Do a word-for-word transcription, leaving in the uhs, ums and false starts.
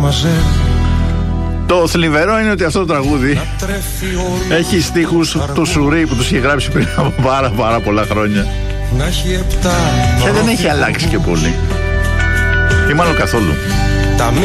Το θλιβερό είναι ότι αυτό το τραγούδι έχει στίχους του Σουρή που τους είχε γράψει πριν από πάρα πάρα πολλά χρόνια και δεν έχει αλλάξει και πολύ ή μάλλον καθόλου.